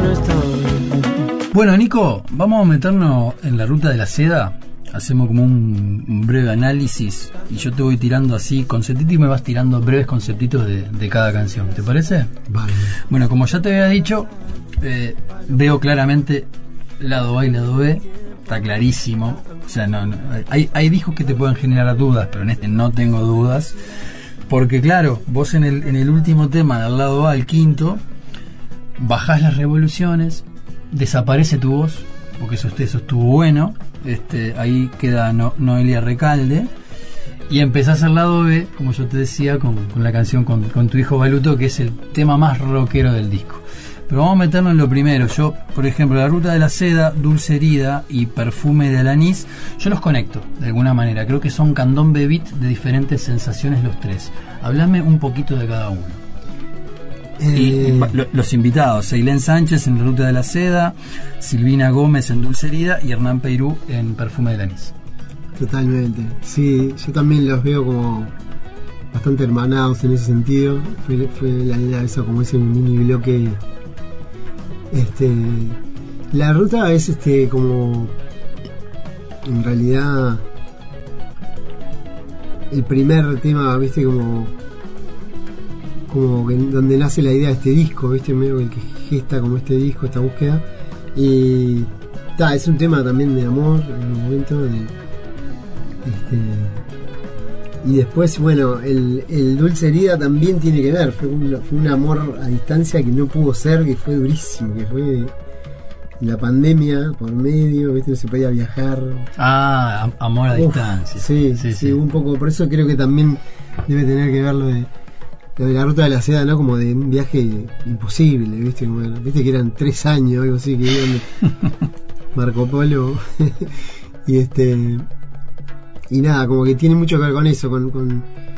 Bueno, Nico, vamos a meternos en la ruta de la seda. Hacemos como un breve análisis y yo te voy tirando así conceptitos y me vas tirando breves conceptitos de cada canción. ¿Te parece? Vale. Bueno, como ya te había dicho, veo claramente lado A y lado B. Está clarísimo. O sea, no, hay discos que te pueden generar dudas, pero en este no tengo dudas. Porque claro, vos en el último tema del lado A, el quinto, bajás las revoluciones, desaparece tu voz, porque eso estuvo bueno. Ahí queda Noelia Recalde y empezás al lado B, como yo te decía, con la canción con tu hijo Baluto, que es el tema más rockero del disco. Pero vamos a meternos en lo primero. Yo, por ejemplo, La Ruta de la Seda, Dulce Herida y Perfume del Anís, yo los conecto de alguna manera. Creo que son candombe beat de diferentes sensaciones los tres. Hablame un poquito de cada uno. Y los invitados: Ailén Sánchez en La Ruta de la Seda, Silvina Gómez en Dulce Herida y Hernán Peirú en Perfume del Anís. Totalmente, sí, yo también los veo como bastante hermanados en ese sentido. Fue la idea esa, como ese mini bloque. La ruta es como en realidad el primer tema, viste, como que donde nace la idea de este disco, viste, medio el que gesta como este disco, esta búsqueda. Y es un tema también de amor en un momento y después, bueno, el Dulce Herida también tiene que ver, fue un amor a distancia que no pudo ser, que fue durísimo, que fue la pandemia por medio, viste, no se podía viajar. Amor a distancia. Sí, un poco, por eso creo que también debe tener que ver lo de La Ruta de la Seda, ¿no? Como de un viaje imposible, viste, viste que eran 3 años, algo así, que iban de Marco Polo. Y nada, como que tiene mucho que ver con eso, con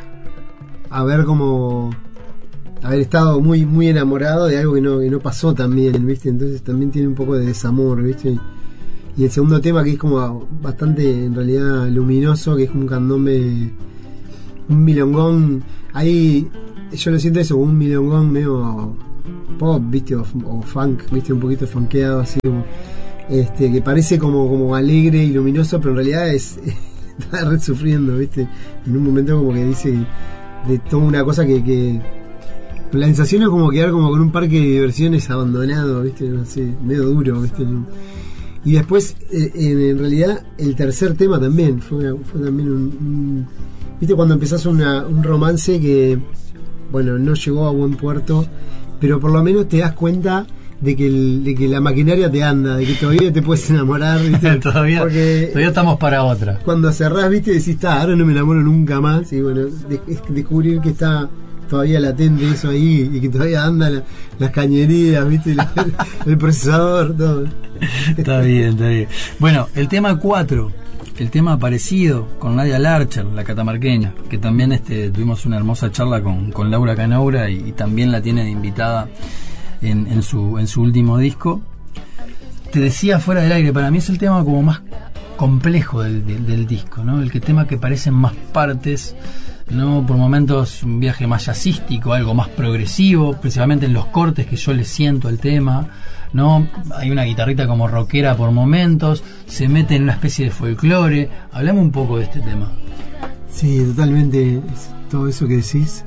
haber estado muy muy enamorado de algo que no pasó también, ¿viste? Entonces también tiene un poco de desamor, ¿viste? Y el segundo tema, que es como bastante en realidad luminoso, que es como un candombe, un milongón, ahí yo lo siento eso, un milongón medio pop, ¿viste? O funk, ¿viste? Un poquito funkeado, así como que parece como alegre y luminoso, pero en realidad está re sufriendo, ¿viste? En un momento como que dice de toda una cosa que la sensación es como quedar como con un parque de diversiones abandonado, ¿viste? No sé, medio duro, ¿viste? Y después en realidad el tercer tema también fue también ¿viste? Cuando empezás un romance que, bueno, no llegó a buen puerto, pero por lo menos te das cuenta de que la maquinaria te anda, de que todavía te puedes enamorar, ¿viste? todavía estamos para otra. Cuando cerrás, ¿viste? Decís, ahora no me enamoro nunca más. Y bueno, descubrir que está todavía latente eso ahí y que todavía andan las cañerías, ¿viste? El procesador, todo. Está bien. Bueno, el tema 4, el tema aparecido con Nadia Larcher, la catamarqueña, que también tuvimos una hermosa charla con Laura Canaura y también la tiene de invitada en su último disco. Te decía fuera del aire, para mí es el tema como más complejo del disco, ¿no? El tema que parecen más partes, ¿no? Por momentos un viaje más jazzístico, algo más progresivo, principalmente en los cortes que yo le siento al tema, ¿no? Hay una guitarrita como rockera por momentos, se mete en una especie de folclore. Hablame un poco de este tema. Sí, totalmente, todo eso que decís.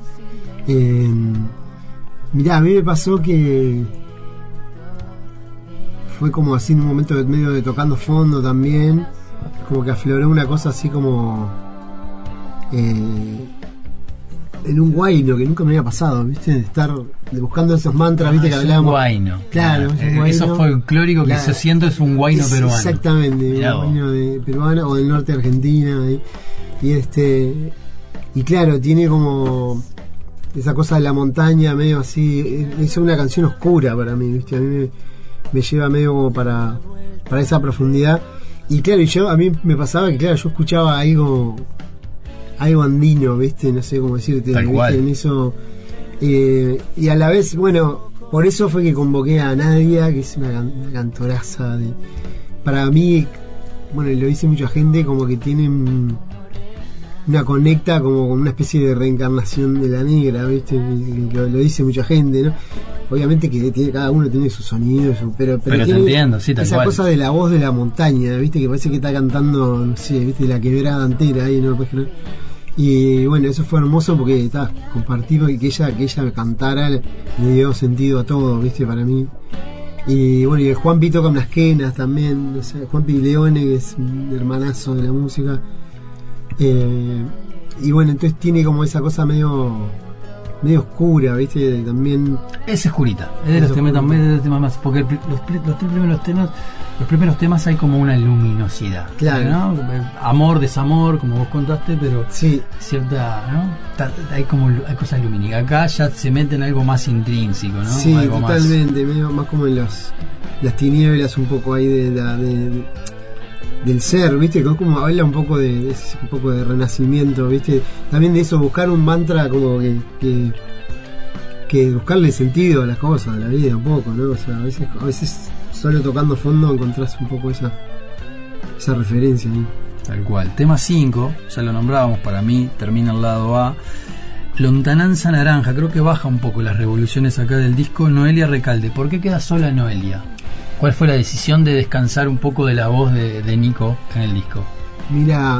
Mirá, a mí me pasó que fue como así en un momento medio de tocando fondo también, como que afloró una cosa así como en un guayno que nunca me había pasado, ¿viste? De estar buscando esos mantras, ¿viste? Que hablábamos. Un guayno. Claro, es un guayno. Eso folclórico que yo siento es un guayno peruano. Exactamente, un guayno peruano o del norte de Argentina. Y claro, tiene como esa cosa de la montaña, medio así. Es una canción oscura para mí, ¿viste? A mí me lleva medio como para esa profundidad. Y claro, a mí me pasaba que, claro, yo escuchaba algo andino, ¿viste? No sé cómo decirte. Tal cual. En eso. Y a la vez, bueno, por eso fue que convoqué a Nadia, que es una cantoraza. Para mí, bueno, lo dice mucha gente, como que tienen una conecta como con una especie de reencarnación de la negra, ¿viste? Lo dice mucha gente, ¿no? Obviamente que cada uno tiene su sonido, pero te entiendo, sí, tal esa cual. cosa de la voz de la montaña, ¿viste? Que parece que está cantando, no sé, ¿viste? La quebrada entera ahí, ¿no? Pues, y bueno, eso fue hermoso porque compartir que ella cantara le dio sentido a todo, ¿viste? Para mí. Y bueno, y el Juanpi toca unas quenas también, o sea, Juanpi Leone, que es un hermanazo de la música. Y bueno, entonces tiene como esa cosa medio oscura, ¿viste? También es oscurita, es de los temas más, porque los primeros temas hay como una luminosidad, claro, ¿no? Amor, desamor, como vos contaste, pero sí, cierta, ¿no? Hay cosas lumínicas. Acá ya se mete en algo más intrínseco, ¿no? Sí, algo totalmente, medio más como en las tinieblas un poco ahí del ser, ¿viste? Como habla un poco de renacimiento, ¿viste? También de eso, buscar un mantra como que buscarle sentido a las cosas, a la vida un poco, ¿no? O sea, a veces solo tocando fondo encontrás un poco esa referencia ahí. Tal cual. Tema 5, ya lo nombrábamos, para mí termina el lado A. Lontananza Naranja, creo que baja un poco las revoluciones acá del disco. Noelia Recalde, ¿por qué queda sola Noelia? ¿Cuál fue la decisión de descansar un poco de la voz de Nico en el disco? Mira,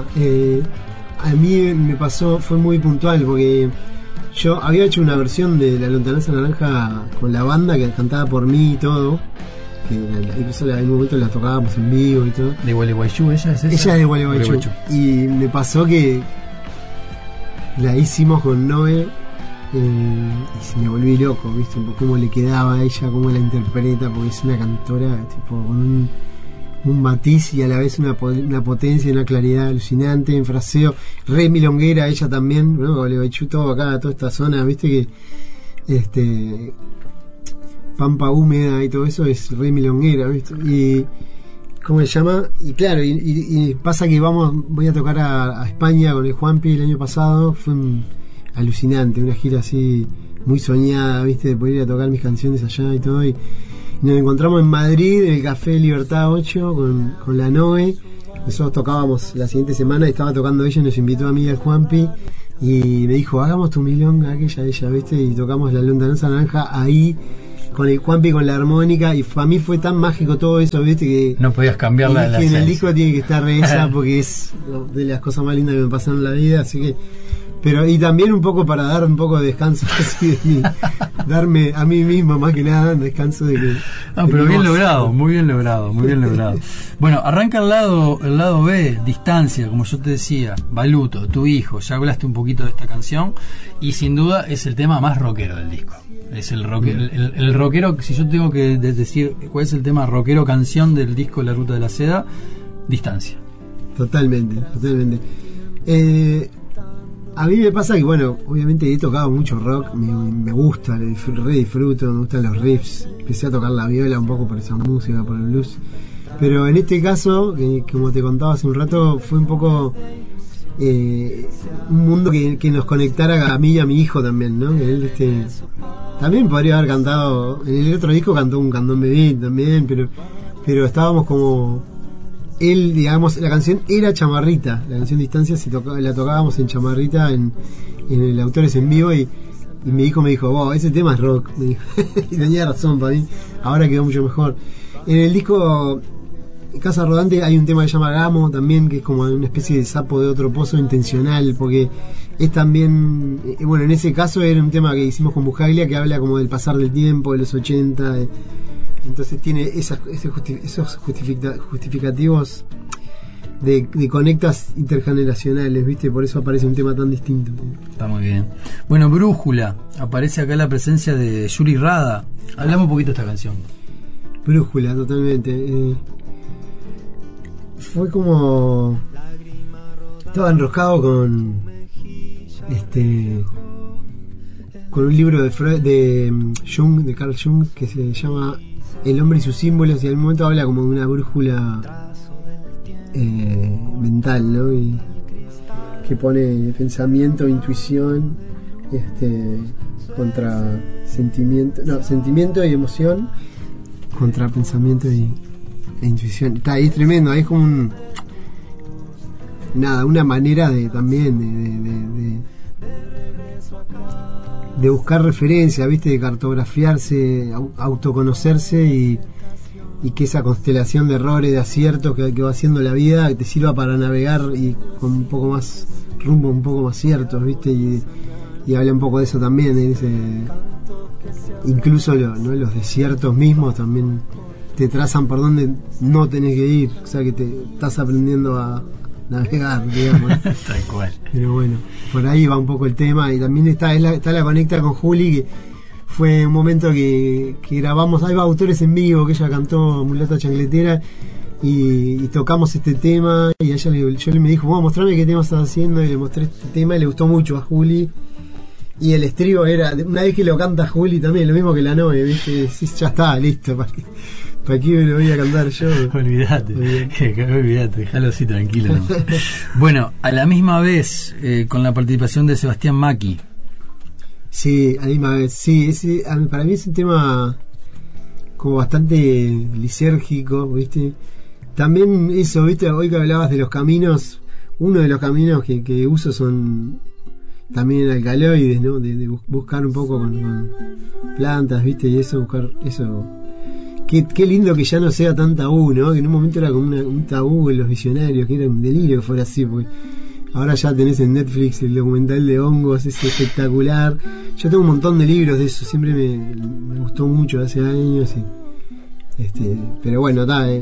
a mí me pasó, fue muy puntual, porque yo había hecho una versión de La Lontananza Naranja con la banda que cantaba por mí y todo, que incluso en un momento la tocábamos en vivo y todo. ¿De Gualeguaychú ella es esa? Ella es de Gualeguaychú. Y me pasó que la hicimos con Noé, y se me volví loco, ¿viste? Cómo le quedaba a ella, cómo la interpreta, porque es una cantora tipo con un matiz y a la vez una potencia y una claridad alucinante, en fraseo, re milonguera ella también, ¿no? Gualeguaychú, todo acá, toda esta zona, ¿viste? Que pampa húmeda y todo eso es re milonguera, ¿viste? Y ¿cómo se llama? Y claro, y pasa que voy a tocar a España con el Juanpi el año pasado, fue alucinante, una gira así muy soñada, ¿viste? De poder ir a tocar mis canciones allá y todo, y nos encontramos en Madrid, en el Café Libertad 8 con la Noe. Nosotros tocábamos la siguiente semana y estaba tocando ella y nos invitó a mí y al Juanpi y me dijo, hagamos tu milonga aquella ella, ¿viste? Y tocamos La Lontananza Naranja ahí con el Juanpi, con la armónica, y para mí fue tan mágico todo eso, ¿viste? Que no podías cambiarla. En el disco tiene que estar esa porque es de las cosas más lindas que me pasaron en la vida, así que y también un poco para dar un poco de descanso así de mí, darme a mí mismo más que nada un descanso de que pero bien logrado, muy bien logrado. Bueno, arranca el lado B, Distancia, como yo te decía, Baluto, Tu Hijo, ya hablaste un poquito de esta canción y sin duda es el tema más rockero del disco. Es el rockero, si yo tengo que decir cuál es el tema rockero canción del disco La Ruta de la Seda, Distancia. Totalmente. A mí me pasa que, bueno, obviamente he tocado mucho rock, me gusta, re disfruto, me gustan los riffs, empecé a tocar la viola un poco por esa música, por el blues, pero en este caso, como te contaba hace un rato, fue un poco un mundo que nos conectara a mí y a mi hijo también, ¿no? Que él también podría haber cantado, en el otro disco cantó un candombe también, pero estábamos como... Él, digamos, la canción era chamarrita, la canción Distancia la tocábamos en chamarrita en el Autores en Vivo y mi hijo me dijo, wow, ese tema es rock, me dijo. Y tenía razón para mí, ahora quedó mucho mejor. En el disco Casa Rodante hay un tema que se llama Gamo también, que es como una especie de sapo de otro pozo intencional, porque es también, bueno, en ese caso era un tema que hicimos con Bujaglia que habla como del pasar del tiempo, de los 80, entonces tiene esos justificativos de conectas intergeneracionales, ¿viste? Por eso aparece un tema tan distinto. Está muy bien. Bueno, Brújula, aparece acá la presencia de Yuri Rada. Hablamos un poquito de esta canción. Brújula, totalmente. Fue como... Estaba enroscado con un libro de Jung, de Carl Jung, que se llama El hombre y sus símbolos, y al momento habla como de una brújula mental, ¿no? Y que pone pensamiento, intuición, contra sentimiento y emoción contra pensamiento e intuición. Está ahí, es tremendo, ahí es como nada, una manera de también de buscar referencia, ¿viste? De cartografiarse, autoconocerse y que esa constelación de errores, de aciertos que va haciendo la vida, que te sirva para navegar y con un poco más rumbo, un poco más ciertos, ¿viste? Y habla un poco de eso también, dice, incluso ¿no? Los desiertos mismos también te trazan por donde no tenés que ir, o sea que te estás aprendiendo a navegar, digamos, ¿no? Tal cual. Pero bueno, por ahí va un poco el tema. Y también está la conecta con Juli, que fue un momento que grabamos, hay autores en vivo, que ella cantó Mulata Chancletera y tocamos este tema, y ella me dijo, bueno, mostrame qué tema estás haciendo, y le mostré este tema y le gustó mucho a Juli. Y el estribo era, una vez que lo canta Juli también, lo mismo que la novia, ¿viste? Sí, ya está, listo, ¿para qué me lo voy a cantar yo? Olvídate, déjalo así tranquilo, ¿no? Bueno, a la misma vez, con la participación de Sebastián Macchi. Sí, a la misma vez, sí, para mí es un tema como bastante lisérgico, ¿viste? También eso, ¿viste? Hoy que hablabas de los caminos, uno de los caminos que uso son también alcaloides, ¿no? De buscar un poco con plantas, ¿viste? Y eso, buscar eso. Qué lindo que ya no sea tan tabú, ¿no? Que en un momento era como un tabú en los visionarios, que era un delirio que fuera así, porque ahora ya tenés en Netflix el documental de hongos, es espectacular. Yo tengo un montón de libros de eso, siempre me gustó mucho hace años. Pero bueno,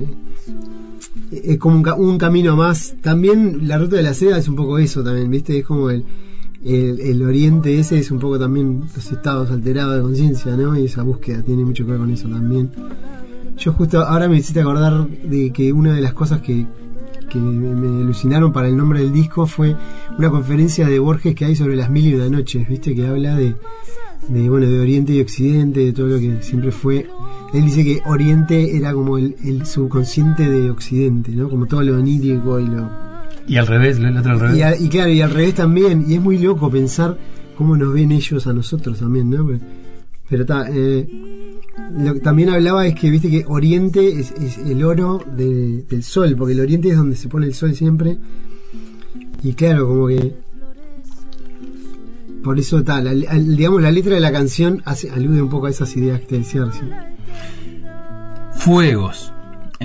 es como un camino más. También la ruta de la seda es un poco eso también, ¿viste? Es como el oriente ese es un poco también los estados alterados de conciencia, ¿no? Y esa búsqueda tiene mucho que ver con eso también. Yo justo ahora me hiciste acordar de que una de las cosas que me alucinaron para el nombre del disco fue una conferencia de Borges que hay sobre las 1001 noches, ¿viste? Que habla de Oriente y Occidente, de todo lo que siempre fue. Él dice que Oriente era como el subconsciente de Occidente, ¿no? Como todo lo onírico y al revés, el otro al revés. Y claro, y al revés también. Y es muy loco pensar cómo nos ven ellos a nosotros también, ¿no? Pero lo que también hablaba es que, viste, que Oriente es el oro del sol, porque el Oriente es donde se pone el sol siempre. Y claro, como que por eso digamos, la letra de la canción alude un poco a esas ideas que te decía recién. Fuegos.